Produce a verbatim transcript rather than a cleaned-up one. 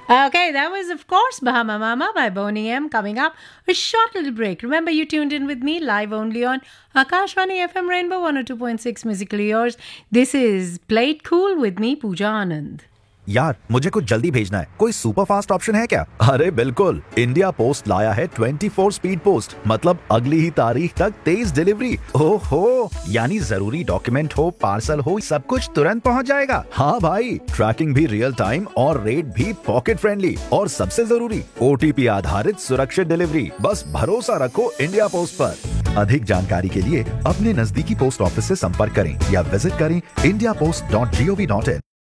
Okay, that was, of course, Bahama Mama by Boney M. Coming up, a short little break. Remember, you tuned in with me live only on Akashvani F M Rainbow one oh two point six, Musically Yours. This is Play It Cool with me, Pooja Anand. यार मुझे कुछ जल्दी भेजना है, कोई super fast option है क्या? अरे बिल्कुल, इंडिया पोस्ट लाया है चौबीस स्पीड पोस्ट, मतलब अगली ही तारीख तक तेज डिलीवरी। ओहो, यानी जरूरी डॉक्यूमेंट हो, पार्सल हो, सब कुछ तुरंत पहुंच जाएगा। हाँ भाई, ट्रैकिंग भी रियल टाइम और रेट भी पॉकेट फ्रेंडली, और सबसे जरूरी ओटीपी आधारित सुरक्षित डिलीवरी। बस भरोसा रखो इंडिया पोस्ट पर। अधिक जानकारी के लिए अपने नजदीकी पोस्ट ऑफिस से संपर्क करें या विजिट करें India post dot G O V dot in.